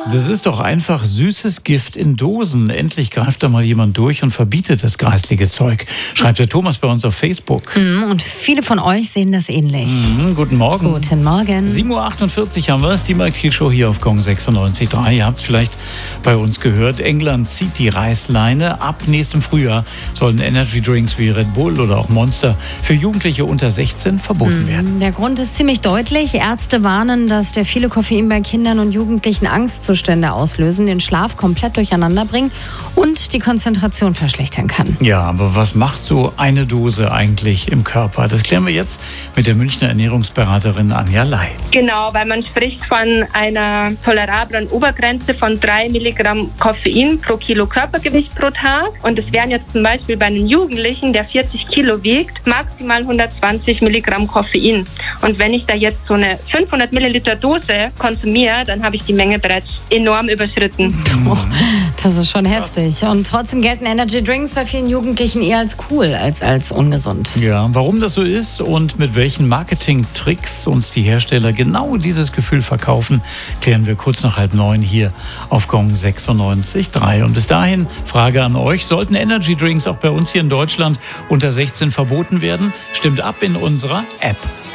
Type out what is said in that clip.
Das ist doch einfach süßes Gift in Dosen. Endlich greift da mal jemand durch und verbietet das greislige Zeug, schreibt der Thomas bei uns auf Facebook. Und viele von euch sehen das ähnlich. Guten Morgen. Guten Morgen. 7.48 Uhr haben wir es, die Mike Thiel Show hier auf Gong 96.3. Ihr habt es vielleicht bei uns gehört, England zieht die Reißleine. Ab nächstem Frühjahr sollen Energy-Drinks wie Red Bull oder auch Monster für Jugendliche unter 16 verboten werden. Der Grund ist ziemlich deutlich. Ärzte warnen, dass der viele Koffein bei Kindern und Jugendlichen Angstzustände auslösen, den Schlaf komplett durcheinander bringen und die Konzentration verschlechtern kann. Ja, aber was macht so eine Dose eigentlich im Körper? Das klären wir jetzt mit der Münchner Ernährungsberaterin Anja Lai. Genau, weil man spricht von einer tolerablen Obergrenze von 3 Milligramm Koffein pro Kilo Körpergewicht pro Tag. Und es wären jetzt zum Beispiel bei einem Jugendlichen, der 40 Kilo wiegt, maximal 120 Milligramm Koffein. Und wenn ich da jetzt so eine 500 Milliliter Dose konsumiere, dann habe ich die Menge bereits enorm überschritten. Oh, das ist schon heftig. Und trotzdem gelten Energy Drinks bei vielen Jugendlichen eher als cool als ungesund. Ja, warum das so ist und mit welchen Marketing-Tricks uns die Hersteller genau dieses Gefühl verkaufen, klären wir kurz nach 8:30 hier auf Gong 96.3. Und bis dahin, Frage an euch, sollten Energy Drinks auch bei uns hier in Deutschland unter 16 verboten werden? Stimmt ab in unserer App.